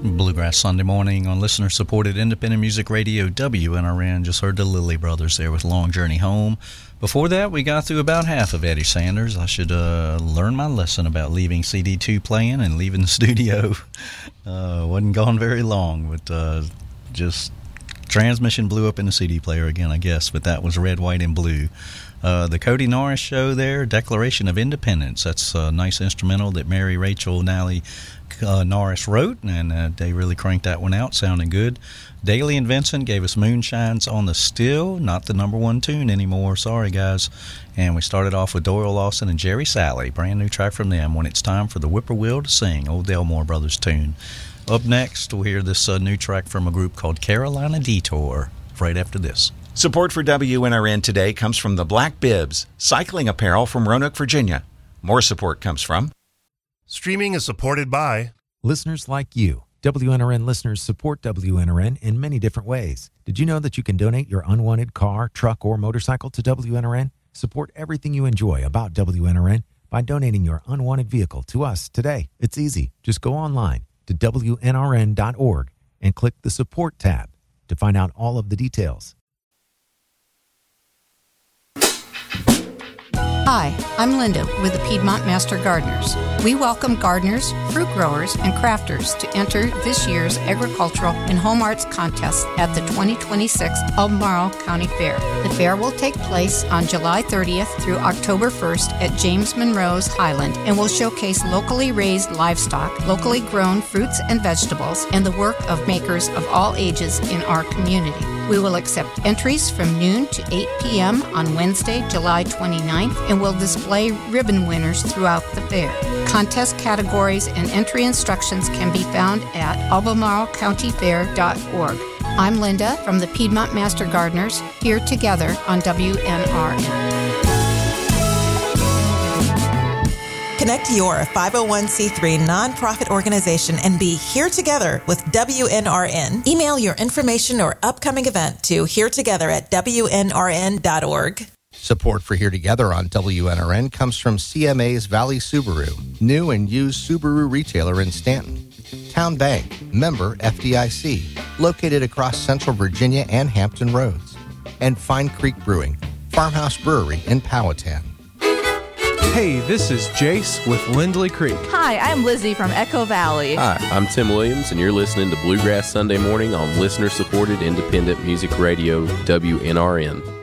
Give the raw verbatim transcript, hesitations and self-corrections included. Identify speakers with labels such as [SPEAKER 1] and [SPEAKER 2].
[SPEAKER 1] Bluegrass Sunday morning on listener-supported independent music radio W N R N. Just heard the Lilly Brothers there with Long Journey Home. Before that, we got through about half of Eddie Sanders. I should uh, learn my lesson about leaving C D two playing and leaving the studio. Uh, wasn't gone very long, but uh, just transmission blew up in the C D player again, I guess. But that was Red, White, and Blue. Uh, the Cody Norris show there, Declaration of Independence. That's a nice instrumental that Mary Rachel Nally uh, Norris wrote, and uh, they really cranked that one out, sounding good. Daly and Vincent gave us Moonshines on the Still, not the number one tune anymore, sorry guys. And we started off with Doyle Lawson and Jerry Salley, brand new track from them, When It's Time for the Whippoorwill to Sing, old Delmore Brothers tune. Up next, we'll hear this uh, new track from a group called Carolina Detour, right after this.
[SPEAKER 2] Support for W N R N today comes from the Black Bibs, cycling apparel from Roanoke, Virginia. More support comes from...
[SPEAKER 3] Streaming is supported by...
[SPEAKER 4] listeners like you. W N R N listeners support W N R N in many different ways. Did you know that you can donate your unwanted car, truck, or motorcycle to W N R N? Support everything you enjoy about W N R N by donating your unwanted vehicle to us today. It's easy. Just go online to W N R N dot org and click the Support tab to find out all of the details.
[SPEAKER 5] Hi, I'm Linda with the Piedmont Master Gardeners. We welcome gardeners, fruit growers, and crafters to enter this year's Agricultural and Home Arts Contest at the twenty twenty-six Albemarle County Fair. The fair will take place on July thirtieth through October first at James Monroe's Highland and will showcase locally raised livestock, locally grown fruits and vegetables, and the work of makers of all ages in our community. We will accept entries from noon to eight p.m. on Wednesday, July twenty-ninth, and will display ribbon winners throughout the fair. Contest categories and entry instructions can be found at albemarle county fair dot org. I'm Linda from the Piedmont Master Gardeners, here together on W N R N.
[SPEAKER 6] Connect your five oh one c three nonprofit organization and be here together with W N R N. Email your information or upcoming event to here together at W N R N dot org.
[SPEAKER 7] Support for Here Together on W N R N comes from C M A's Valley Subaru, new and used Subaru retailer in Stanton. Town Bank, member F D I C, located across Central Virginia and Hampton Roads. And Fine Creek Brewing, Farmhouse Brewery in Powhatan.
[SPEAKER 8] Hey, this is Jace with Lindley Creek.
[SPEAKER 9] Hi, I'm Lizzie from Echo Valley.
[SPEAKER 10] Hi, I'm Tim Williams, and you're listening to Bluegrass Sunday Morning on listener-supported independent music radio W N R N.